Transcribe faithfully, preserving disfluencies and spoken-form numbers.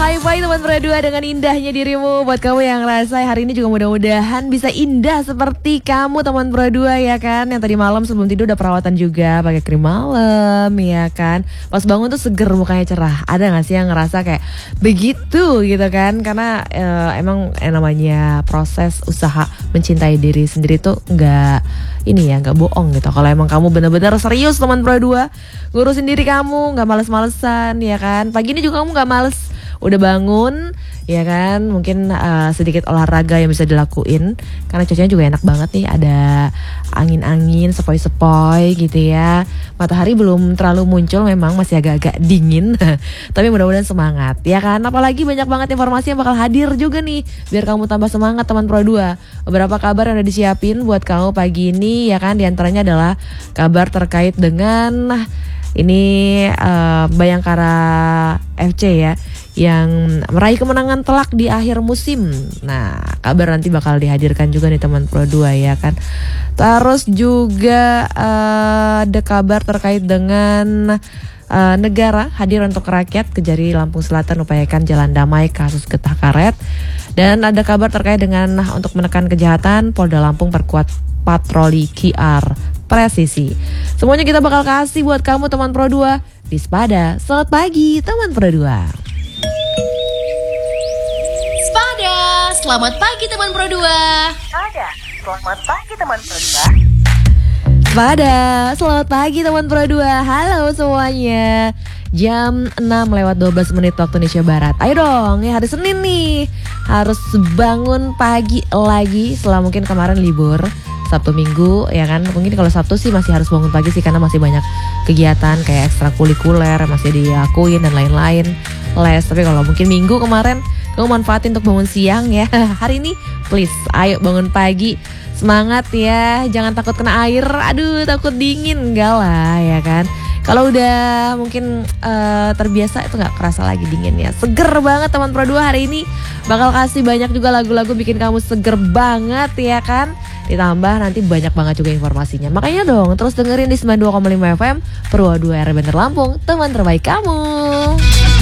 Pagi-pagi teman berdua dengan indahnya dirimu. Buat kamu yang ngerasa hari ini juga mudah-mudahan bisa indah seperti kamu teman berdua ya kan. Yang tadi malam sebelum tidur udah perawatan juga pakai krim malam ya kan. Pas bangun tuh seger, mukanya cerah. Ada gak sih yang ngerasa kayak begitu gitu kan. Karena e, emang eh, namanya proses usaha mencintai diri sendiri tuh gak ini ya, gak bohong gitu. Kalau emang kamu bener-bener serius teman berdua ngurusin diri kamu, gak males-malesan ya kan. Pagi ini juga kamu gak males, udah bangun ya kan, mungkin uh, sedikit olahraga yang bisa dilakuin karena cuacanya juga enak banget nih, ada angin-angin sepoi-sepoi gitu ya. Matahari belum terlalu muncul, memang masih agak-agak dingin tapi mudah-mudahan semangat ya kan. Apalagi banyak banget informasi yang bakal hadir juga nih biar kamu tambah semangat teman Pro dua. Beberapa kabar yang udah disiapin buat kamu pagi ini ya kan, diantaranya adalah kabar terkait dengan ini uh, Bayangkara F C ya yang meraih kemenangan telak di akhir musim. Nah, kabar nanti bakal dihadirkan juga nih teman Pro dua ya kan. Terus juga uh, ada kabar terkait dengan uh, negara hadir untuk rakyat, Kejari Lampung Selatan upayakan jalan damai kasus getah karet. Dan ada kabar terkait dengan nah, untuk menekan kejahatan, Polda Lampung perkuat patroli Q R presisi. Semuanya kita bakal kasih buat kamu teman Pro dua di Spada. Selamat pagi teman Pro dua. Spada, selamat pagi teman Pro dua. Spada, selamat pagi teman Pro dua. Spada, selamat pagi teman Pro dua. Halo semuanya. Jam enam lewat dua belas menit waktu Indonesia Barat. Ayo dong, ya hari Senin nih. Harus bangun pagi lagi setelah mungkin kemarin libur Sabtu Minggu ya kan. Mungkin kalau Sabtu sih masih harus bangun pagi sih karena masih banyak kegiatan kayak ekstrakurikuler masih diakuin dan lain-lain, les. Tapi kalau mungkin Minggu kemarin kamu manfaatin untuk bangun siang ya. Hari ini please ayo bangun pagi. Semangat ya, jangan takut kena air. Aduh, takut dingin, enggak lah ya kan. Kalau udah mungkin uh, terbiasa itu gak kerasa lagi dinginnya. Seger banget teman Pro dua hari ini. Bakal kasih banyak juga lagu-lagu bikin kamu seger banget ya kan. Ditambah nanti banyak banget juga informasinya. Makanya dong terus dengerin di sembilan puluh dua koma lima F M Pro dua R Banter Lampung, teman terbaik kamu.